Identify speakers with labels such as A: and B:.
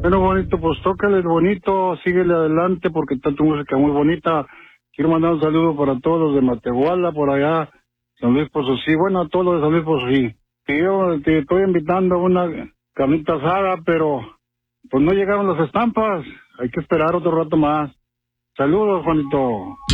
A: Bueno, bonito, pues tócale bonito, síguele adelante porque está tu música muy bonita. Quiero mandar un saludo para todos los de Matehuala, por allá, San Luis Potosí, bueno, a todos los de San Luis Potosí. Y yo te estoy invitando a una carnita asada, pero pues no llegaron las estampas. Hay que esperar otro rato más. Saludos, Juanito.